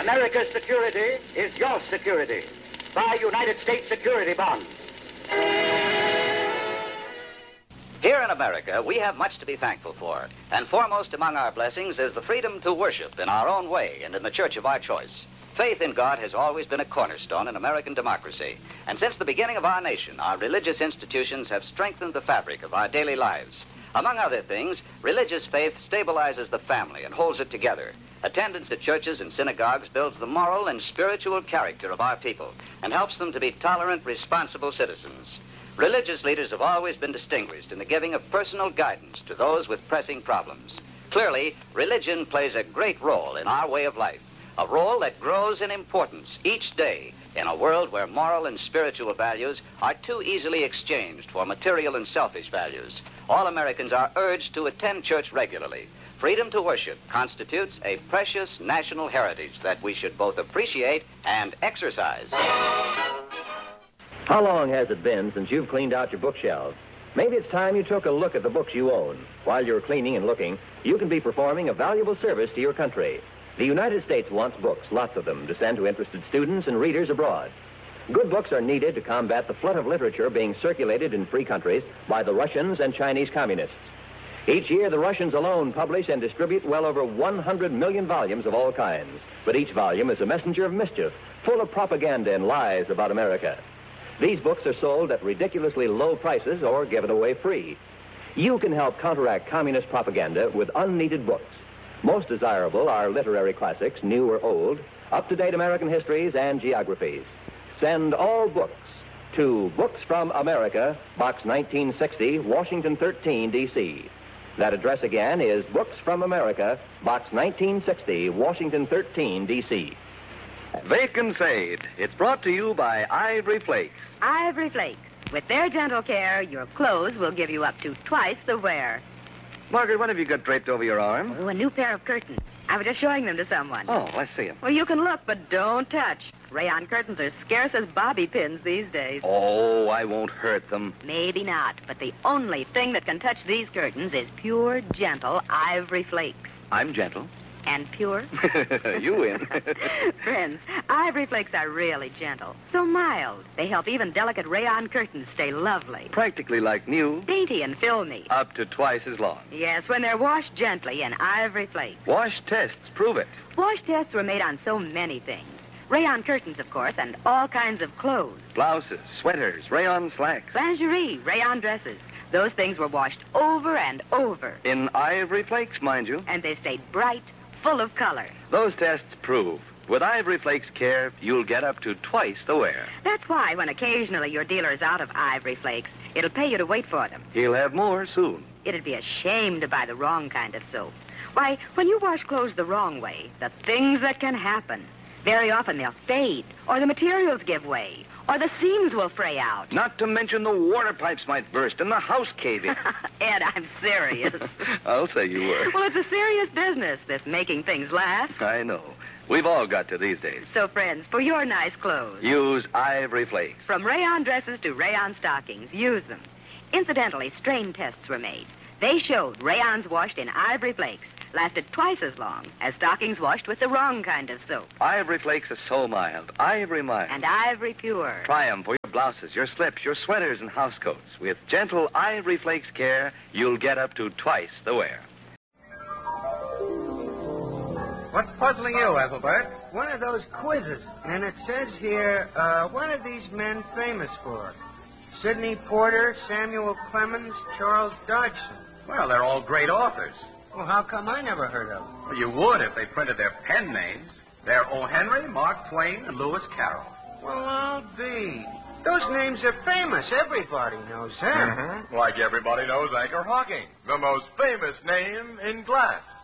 America's security is your security. Buy United States security bonds. Here in America, we have much to be thankful for. And foremost among our blessings is the freedom to worship in our own way and in the church of our choice. Faith in God has always been a cornerstone in American democracy. And since the beginning of our nation, our religious institutions have strengthened the fabric of our daily lives. Among other things, religious faith stabilizes the family and holds it together. Attendance at churches and synagogues builds the moral and spiritual character of our people and helps them to be tolerant, responsible citizens. Religious leaders have always been distinguished in the giving of personal guidance to those with pressing problems. Clearly, religion plays a great role in our way of life, a role that grows in importance each day in a world where moral and spiritual values are too easily exchanged for material and selfish values. All Americans are urged to attend church regularly. Freedom to worship constitutes a precious national heritage that we should both appreciate and exercise. How long has it been since you've cleaned out your bookshelves? Maybe it's time you took a look at the books you own. While you're cleaning and looking, you can be performing a valuable service to your country. The United States wants books, lots of them, to send to interested students and readers abroad. Good books are needed to combat the flood of literature being circulated in free countries by the Russians and Chinese communists. Each year, the Russians alone publish and distribute well over 100 million volumes of all kinds. But each volume is a messenger of mischief, full of propaganda and lies about America. These books are sold at ridiculously low prices or given away free. You can help counteract communist propaganda with unneeded books. Most desirable are literary classics, new or old, up-to-date American histories and geographies. Send all books to Books from America, Box 1960, Washington 13, D.C. That address again is Books from America, Box 1960, Washington 13, D.C. Vacansade. It's brought to you by Ivory Flakes. Ivory Flakes. With their gentle care, your clothes will give you up to twice the wear. Margaret, what have you got draped over your arm? Oh, a new pair of curtains. I was just showing them to someone. Oh, let's see them. Well, you can look, but don't touch. Rayon curtains are scarce as bobby pins these days. Oh, I won't hurt them. Maybe not, but the only thing that can touch these curtains is pure, gentle Ivory Flakes. I'm gentle. And pure? You in. Friends, Ivory Flakes are really gentle. So mild. They help even delicate rayon curtains stay lovely. Practically like new. Dainty and filmy. Up to twice as long. Yes, when they're washed gently in Ivory Flakes. Wash tests prove it. Wash tests were made on so many things. Rayon curtains, of course, and all kinds of clothes. Blouses, sweaters, rayon slacks. Lingerie, rayon dresses. Those things were washed over and over. In Ivory Flakes, mind you. And they stayed bright, full of color. Those tests prove with Ivory Flakes care, you'll get up to twice the wear. That's why when occasionally your dealer is out of Ivory Flakes, it'll pay you to wait for them. He'll have more soon. It'd be a shame to buy the wrong kind of soap. Why, when you wash clothes the wrong way, the things that can happen. Very often they'll fade, or the materials give way, or the seams will fray out. Not to mention the water pipes might burst and the house cave in. Ed, I'm serious. I'll say you were. Well, it's a serious business, this making things last. I know. We've all got to these days. So, friends, for your nice clothes, use Ivory Flakes. From rayon dresses to rayon stockings, use them. Incidentally, strain tests were made. They showed rayons washed in Ivory Flakes lasted twice as long as stockings washed with the wrong kind of soap. Ivory Flakes are so mild, ivory mild. And ivory pure. Try them for your blouses, your slips, your sweaters, and housecoats. With gentle Ivory Flakes care, you'll get up to twice the wear. What's puzzling you, Ethelbert? One of those quizzes. And it says here, what are these men famous for? Sidney Porter, Samuel Clemens, Charles Dodgson. Well, they're all great authors. Well, how come I never heard of them? Well, you would if they printed their pen names. They're O. Henry, Mark Twain, and Lewis Carroll. Well, I'll be. Those names are famous. Everybody knows them. Like everybody knows Anchor Hocking, the most famous name in glass.